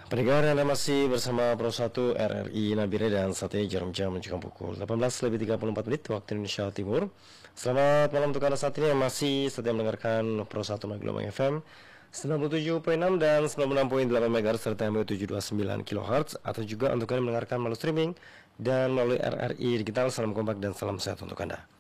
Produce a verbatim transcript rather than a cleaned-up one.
Pendengar, Anda masih bersama Pro satu R R I Nabire dan saat ini jarum jam menunjukkan pukul delapan belas lebih tiga puluh empat menit waktu Indonesia Timur. Selamat malam untuk Anda saat ini yang masih setia mendengarkan Pro satu melalui gelombang F M sembilan puluh tujuh koma enam dan sembilan puluh enam koma delapan megahertz serta M B tujuh ratus dua puluh sembilan kilohertz, atau juga untuk Anda mendengarkan melalui streaming dan melalui R R I Digital. Salam kompak dan salam sehat untuk Anda.